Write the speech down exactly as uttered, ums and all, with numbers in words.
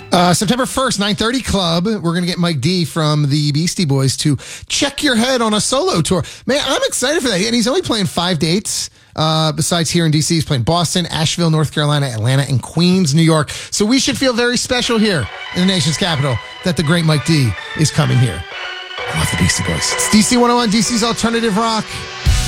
Uh, September first, nine thirty Club. We're going to get Mike D from the Beastie Boys to check your head on a solo tour. Man, I'm excited for that. And he's only playing five dates. Uh, besides here in D C, he's playing Boston, Asheville, North Carolina, Atlanta, and Queens, New York. So we should feel very special here in the nation's capital that the great Mike D is coming here. I love the Beastie Boys. It's D C one oh one, D C's Alternative Rock.